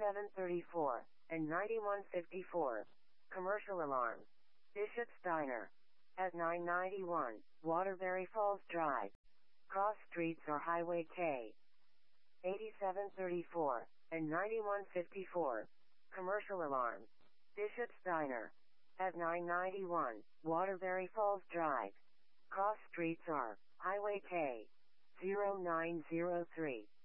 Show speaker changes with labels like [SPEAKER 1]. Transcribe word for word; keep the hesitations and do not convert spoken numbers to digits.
[SPEAKER 1] eighty-seven thirty-four, and ninety-one fifty-four. Commercial alarm. Bishop's Diner. At nine ninety-one, Waterbury Falls Drive. Cross streets or Highway K. eighty-seven thirty-four, and ninety-one fifty-four. Commercial alarm. Bishop's Diner. At nine ninety-one, Waterbury Falls Drive. Cross streets are Highway K. zero nine zero three.